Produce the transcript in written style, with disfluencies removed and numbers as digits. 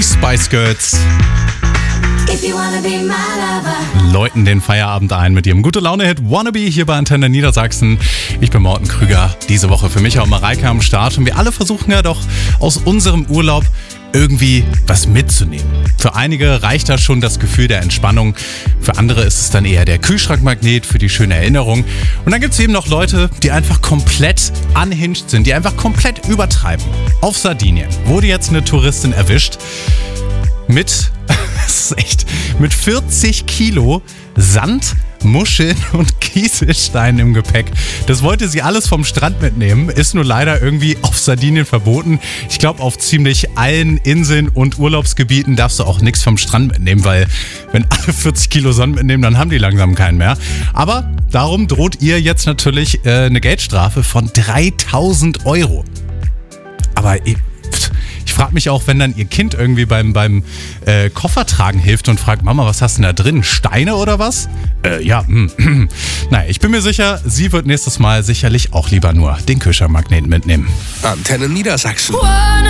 Die Spice Girls läuten den Feierabend ein mit ihrem Gute-Laune-Hit Wannabe hier bei Antenne Niedersachsen. Ich bin Morten Krüger, diese Woche für Micha und Mareike am Start. Und wir alle versuchen ja doch aus unserem Urlaub irgendwie was mitzunehmen. Für einige reicht da schon das Gefühl der Entspannung. Für andere ist es dann eher der Kühlschrankmagnet für die schöne Erinnerung. Und dann gibt es eben noch Leute, die einfach komplett unhinged sind, die einfach komplett übertreiben. Auf Sardinien wurde jetzt eine Touristin erwischt mit 40 Kilo Sand, Muscheln und Kieselsteinen im Gepäck. Das wollte sie alles vom Strand mitnehmen, ist nur leider irgendwie auf Sardinien verboten. Ich glaube, auf ziemlich allen Inseln und Urlaubsgebieten darfst du auch nichts vom Strand mitnehmen, weil wenn alle 40 Kilo Sand mitnehmen, dann haben die langsam keinen mehr. Aber darum droht ihr jetzt natürlich eine Geldstrafe von 3.000 €. Aber ich frage mich auch, wenn dann ihr Kind irgendwie beim Koffertragen hilft und fragt, Mama, was hast du denn da drin? Steine oder was? Naja, ich bin mir sicher, sie wird nächstes Mal sicherlich auch lieber nur den Kühlschrankmagneten mitnehmen. Antenne Niedersachsen.